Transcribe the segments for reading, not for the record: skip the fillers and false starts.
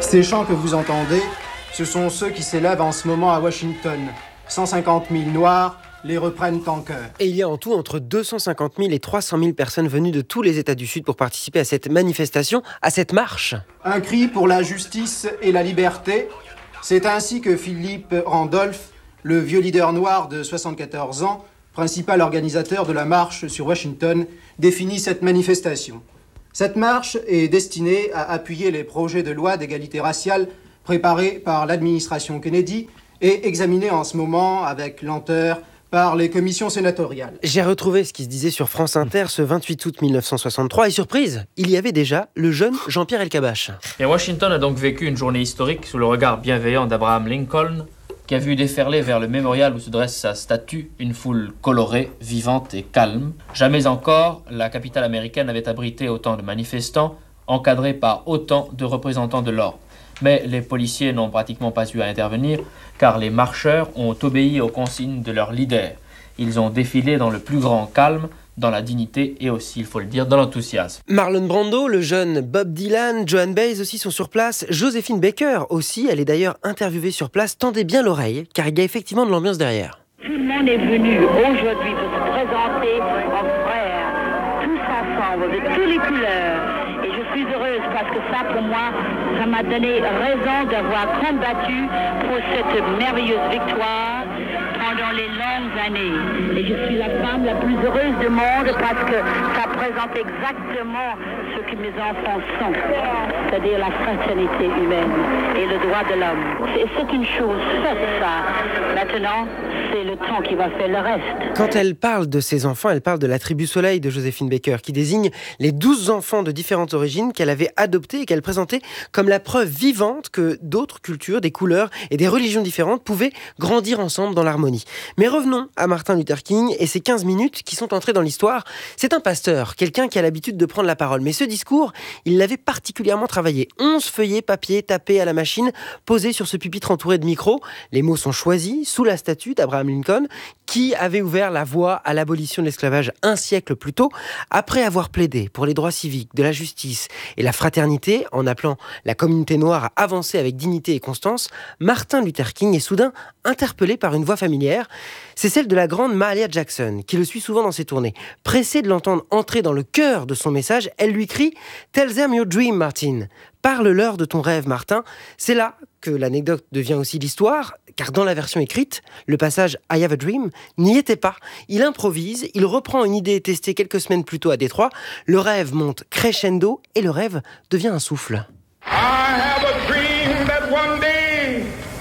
Ces chants que vous entendez, ce sont ceux qui s'élèvent en ce moment à Washington. 150 000 Noirs les reprennent en chœur. Et il y a en tout entre 250 000 et 300 000 personnes venues de tous les États du Sud pour participer à cette manifestation, à cette marche. Un cri pour la justice et la liberté. C'est ainsi que Philippe Randolph, le vieux leader noir de 74 ans, principal organisateur de la marche sur Washington, définit cette manifestation. Cette marche est destinée à appuyer les projets de loi d'égalité raciale préparés par l'administration Kennedy et examinés en ce moment avec lenteur par les commissions sénatoriales. J'ai retrouvé ce qui se disait sur France Inter ce 28 août 1963 et surprise, il y avait déjà le jeune Jean-Pierre Elkabbach. Et Washington a donc vécu une journée historique sous le regard bienveillant d'Abraham Lincoln, qui a vu déferler vers le mémorial où se dresse sa statue une foule colorée, vivante et calme. Jamais encore, la capitale américaine n'avait abrité autant de manifestants, encadrés par autant de représentants de l'ordre. Mais les policiers n'ont pratiquement pas eu à intervenir, car les marcheurs ont obéi aux consignes de leur leader. Ils ont défilé dans le plus grand calme, dans la dignité et aussi, il faut le dire, dans l'enthousiasme. Marlon Brando, le jeune Bob Dylan, Joan Baez aussi sont sur place. Joséphine Baker aussi, elle est d'ailleurs interviewée sur place. Tendez bien l'oreille, car il y a effectivement de l'ambiance derrière. Tout le monde est venu aujourd'hui pour se présenter en frères, tous ensemble, de toutes les couleurs. Et je suis heureuse parce que ça, pour moi, ça m'a donné raison d'avoir combattu pour cette merveilleuse victoire pendant les longues années. Et je suis la femme la plus heureuse du monde parce que ça présente exactement ce que mes enfants sont, c'est-à-dire la fraternité humaine et le droit de l'homme. C'est une chose faite, ça. Maintenant, c'est le temps qui va faire le reste. Quand elle parle de ses enfants, elle parle de la tribu Soleil de Joséphine Baker, qui désigne les 12 enfants de différentes origines qu'elle avait adoptés et qu'elle présentait comme la preuve vivante que d'autres cultures, des couleurs et des religions différentes pouvaient grandir ensemble dans l'harmonie. Mais revenons à Martin Luther King et ces 15 minutes qui sont entrées dans l'histoire. C'est un pasteur, quelqu'un qui a l'habitude de prendre la parole. Mais ce discours, il l'avait particulièrement travaillé. 11 feuillets papier tapés à la machine, posés sur ce pupitre entouré de micros. Les mots sont choisis sous la statue d'Abraham Lincoln, qui avait ouvert la voie à l'abolition de l'esclavage un siècle plus tôt. Après avoir plaidé pour les droits civiques, de la justice et la fraternité, en appelant la communauté noire à avancer avec dignité et constance, Martin Luther King est soudain interpellé par une voix familière. C'est celle de la grande Mahalia Jackson, qui le suit souvent dans ses tournées. Pressée de l'entendre entrer dans le cœur de son message, elle lui crie « Tell them your dream, Martin !» Parle-leur de ton rêve, Martin. C'est là que l'anecdote devient aussi l'histoire, car dans la version écrite, le passage « I have a dream » n'y était pas. Il improvise, il reprend une idée testée quelques semaines plus tôt à Détroit. Le rêve monte crescendo et le rêve devient un souffle. I have a dream that one day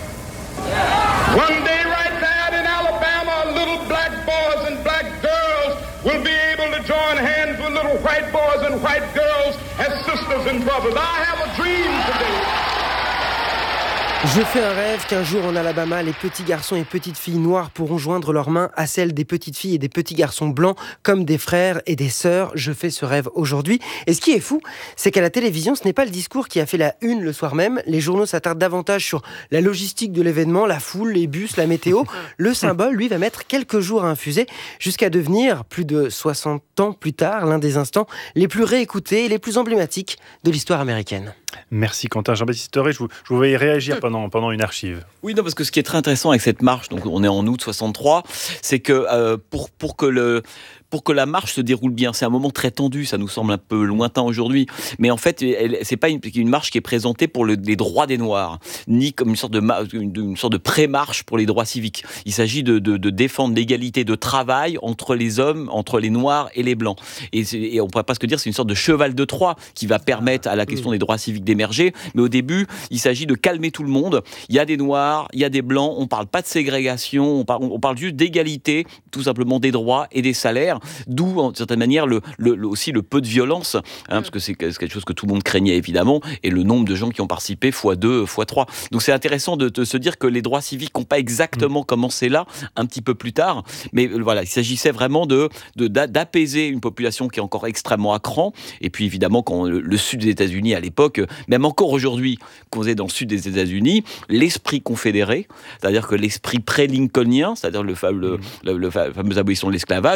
right there in Alabama, little black boys and black girls will be able to join hands with little white boys and white girls as sisters and brothers. I have a dream today. Je fais un rêve qu'un jour en Alabama, les petits garçons et petites filles noires pourront joindre leurs mains à celles des petites filles et des petits garçons blancs comme des frères et des sœurs. Je fais ce rêve aujourd'hui. Et ce qui est fou, c'est qu'à la télévision, ce n'est pas le discours qui a fait la une le soir même. Les journaux s'attardent davantage sur la logistique de l'événement, la foule, les bus, la météo. Le symbole, lui, va mettre quelques jours à infuser jusqu'à devenir, plus de 60 ans plus tard, l'un des instants les plus réécoutés et les plus emblématiques de l'histoire américaine. Merci Quentin. Jean-Baptiste Toré, je vous voyais réagir pendant une archive. Oui, non, parce que ce qui est très intéressant avec cette marche, donc on est en août 63, c'est que pour que la marche se déroule bien, c'est un moment très tendu, ça nous semble un peu lointain aujourd'hui, mais en fait, c'est pas une marche qui est présentée pour les droits des Noirs, ni comme une sorte de pré-marche pour les droits civiques. Il s'agit de défendre l'égalité de travail entre les hommes, entre les Noirs et les Blancs. Et on pourrait presque dire que c'est une sorte de cheval de Troie qui va permettre à la question des droits civiques d'émerger, mais au début, il s'agit de calmer tout le monde. Il y a des Noirs, il y a des Blancs, on parle pas de ségrégation, on parle juste d'égalité, tout simplement des droits et des salaires. D'où, en certaine manière, aussi le peu de violence, parce que c'est quelque chose que tout le monde craignait évidemment, et le nombre de gens qui ont participé x2, x3. Donc c'est intéressant de se dire que les droits civiques n'ont pas exactement commencé là, un petit peu plus tard, mais voilà, il s'agissait vraiment d'apaiser une population qui est encore extrêmement à cran, et puis évidemment, quand le sud des États-Unis à l'époque, même encore aujourd'hui, qu'on est dans le sud des États-Unis, l'esprit confédéré, c'est-à-dire que l'esprit pré-lincolnien, c'est-à-dire le fameux abolition de l'esclavage, il existe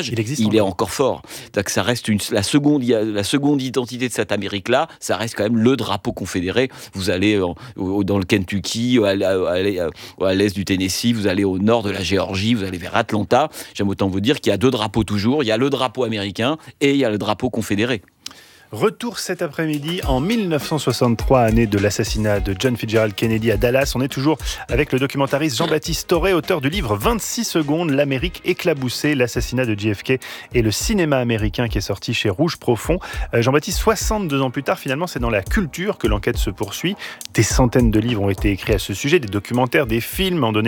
il est encore fort. C'est-à-dire que ça reste la seconde identité de cette Amérique-là, ça reste quand même le drapeau confédéré. Vous allez dans le Kentucky, à l'est du Tennessee, vous allez au nord de la Géorgie, vous allez vers Atlanta. J'aime autant vous dire qu'il y a 2 drapeaux toujours. Il y a le drapeau américain et il y a le drapeau confédéré. Retour cet après-midi en 1963, année de l'assassinat de John Fitzgerald Kennedy à Dallas. On est toujours avec le documentariste Jean-Baptiste Toré, auteur du livre 26 secondes, l'Amérique éclaboussée, l'assassinat de JFK et le cinéma américain qui est sorti chez Rouge Profond. Jean-Baptiste, 62 ans plus tard, finalement, c'est dans la culture que l'enquête se poursuit. Des centaines de livres ont été écrits à ce sujet, des documentaires, des films en donné